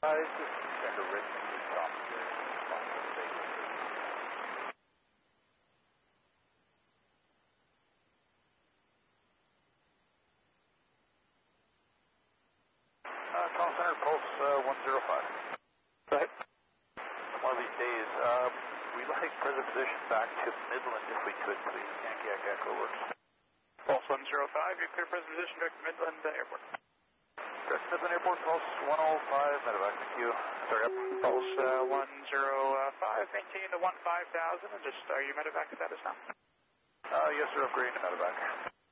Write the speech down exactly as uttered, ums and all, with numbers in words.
Uh, it's just send a written response to response to the statement. Uh, call center, pulse uh, one zero five. Go ahead. One of these days, uh, we'd like present position back to Midland if we could, please. Yankee Echo works. Pulse one zero five, you're clear present position, direct to Midland uh, Airport. Direct to Midland Airport, pulse one oh five, medevac, thank you. Sorry, up. Pulse uh, one zero five, maintain the one five thousand, and just are you medevac status now? Uh, yes, sir, upgrading to medevac.